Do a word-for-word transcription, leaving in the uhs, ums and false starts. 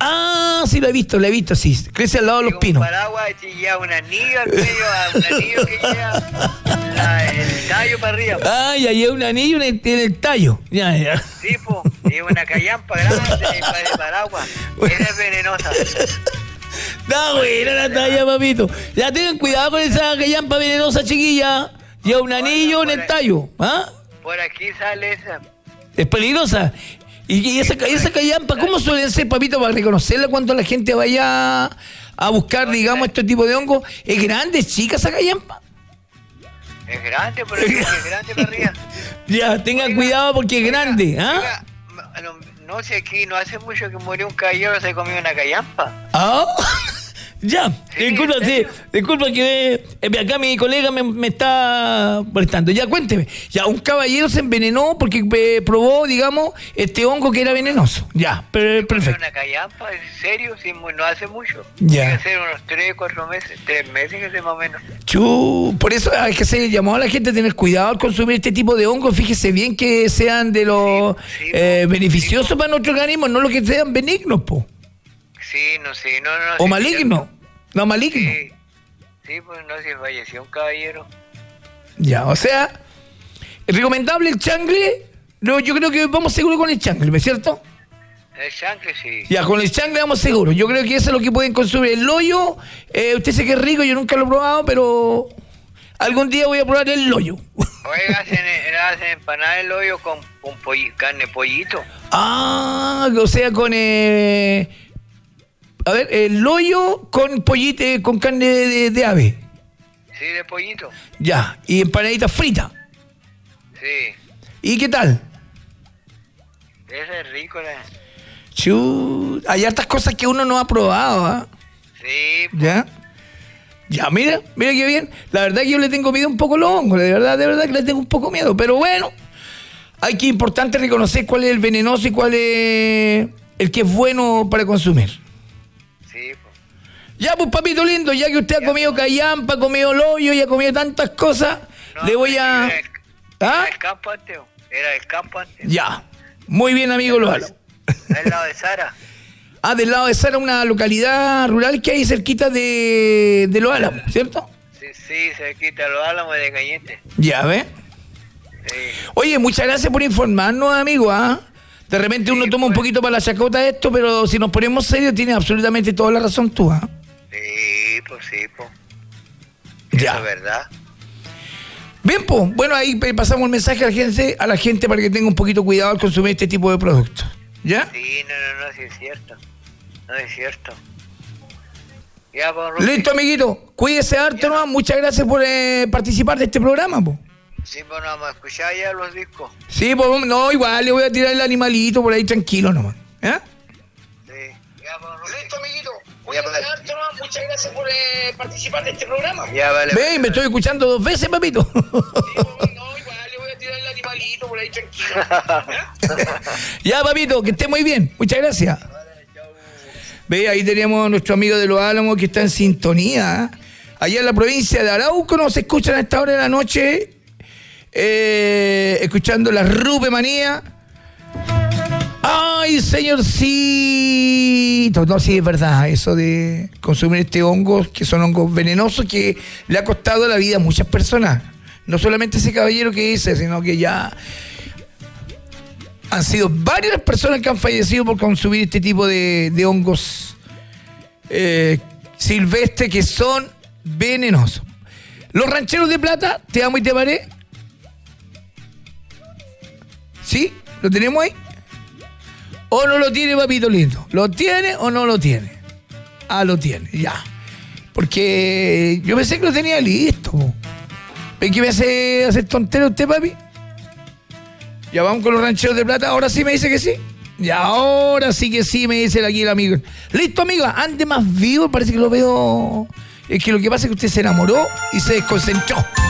Ah, sí, lo he visto, lo he visto, sí. Crece al lado de los pinos. Un paraguas y lleva un anillo al medio, un anillo que lleva la, el tallo para arriba. Ah, ya lleva un anillo en el, en el tallo. Ya, ya. Sí, po, lleva una callampa grande para el paraguas. Esa es venenosa. Está buena la talla, papito. Ya tengan cuidado con esa callampa venenosa, chiquilla. Lleva un anillo en el tallo. ¿Ah? Por aquí sale esa. Es peligrosa. Y, y esa, esa callampa, ¿cómo suelen ser, papito, para reconocerla cuando la gente vaya a buscar, digamos, este tipo de hongo? ¿Es grande, es chica esa callampa? Es grande, pero es grande para arriba. Ya, tengan oiga, cuidado porque es oiga, grande. ¿Ah? Oiga, no, no sé, aquí no hace mucho que murió un caballero, se comió una callampa. ¿Ah? Ya, sí, disculpa, sí, disculpa que eh, acá mi colega me, me está molestando. Ya, cuénteme. Ya, un caballero se envenenó porque eh, probó, digamos, este hongo que era venenoso. Ya, pero perfecto. Una callampa, ¿en serio? Sí, no hace mucho. Ya. Tiene que ser unos tres, cuatro meses, tres meses que sea más o menos. Chu, por eso hay que se llamó a la gente a tener cuidado al consumir este tipo de hongos. Fíjese bien que sean de los sí, sí, eh, beneficiosos sí, para nuestro organismo, no los que sean benignos, po. Sí, no sé, no, no. O sí, maligno. No, maligno. Sí, sí, pues no, si falleció un caballero. Ya, o sea, recomendable el changle. No, yo creo que vamos seguro con el changle, ¿no es cierto? El changle, sí. Ya, con el changle vamos seguro. Yo creo que eso es lo que pueden consumir. El loyo, eh, usted sé que es rico, yo nunca lo he probado, pero algún día voy a probar el loyo. Oiga, hacen, hacen empanadas el loyo con, con polli, carne pollito. Ah, o sea, con... Eh, a ver, el loyo con pollito, con carne de, de, de ave. Sí, de pollito. Ya, y empanadita frita. Sí. ¿Y qué tal? Esa es rico, la... Chu, hay hartas cosas que uno no ha probado, ¿ah? ¿eh? Sí. Pues. ¿Ya? Ya, mira, mira qué bien. La verdad que yo le tengo miedo un poco a los hongos, de verdad, de verdad que le tengo un poco miedo. Pero bueno, hay que importante reconocer cuál es el venenoso y cuál es el que es bueno para consumir. Ya, pues, papito lindo, ya que usted ha comido callampa, ha comido loyo y ha comido tantas cosas, no, le voy a... Era el, ¿Ah? Era el campo antes, era el campo antes. Ya, muy bien, amigo Loalo. Del lado de Sara. Ah, del lado de Sara, una localidad rural que hay cerquita de, de Los Álamos, ¿cierto? Sí, sí, cerquita de Los Álamos de Cañete. Ya, ¿ves? Sí. Oye, muchas gracias por informarnos, amigo, ¿ah? ¿eh? De repente uno sí, toma pues. un poquito para la chacota esto, pero si nos ponemos serios, tienes absolutamente toda la razón tú, ¿ah? ¿eh? Sí, pues sí, pues. Ya. Es verdad. Bien, pues. Bueno, ahí pasamos el mensaje a la gente, a la gente para que tenga un poquito cuidado al consumir este tipo de productos. ¿Ya? Sí, no, no, no, sí es cierto. No es cierto. Ya, pues, Rupi. Listo, amiguito. Cuídese harto, ¿no? Muchas gracias por eh, participar de este programa, pues. Sí, pues vamos a escuchar ya los discos. Sí, pues no, igual le voy a tirar el animalito por ahí tranquilo nomás. ¿Eh? Sí. Ya, pues, listo, amiguito. Muchas gracias por eh, participar de este programa. Ya, vale. Ve, me estoy escuchando dos veces, papito. Sí, pues, no, igual le voy a tirar el animalito por ahí tranquilo. Ya, papito, que esté muy bien. Muchas gracias. Vale, chau. Ve, ahí teníamos a nuestro amigo de Los Álamos que está en sintonía. Allá en la provincia de Arauco nos escuchan a esta hora de la noche, eh, escuchando la Rupe Manía. ¡Ay, señorcito! No, sí, es verdad, eso de consumir este hongo, que son hongos venenosos, que le ha costado la vida a muchas personas. No solamente ese caballero que dice, sino que ya han sido varias las personas que han fallecido por consumir este tipo de, de hongos eh, silvestres que son venenosos. Los rancheros de plata, te amo y te paré. ¿Sí? ¿Lo tenemos ahí? ¿O no lo tiene, papito lindo? ¿Lo tiene o no lo tiene? Ah, lo tiene, ya. Porque yo pensé que lo tenía listo. ¿Ven que me hace hacer tontero usted, papi? Ya vamos con los rancheros de plata. Ahora sí me dice que sí. Y ahora sí que sí me dice aquí el amigo. Listo, amiga, ande más vivo. Parece que lo veo. Es que lo que pasa es que usted se enamoró y se desconcentró.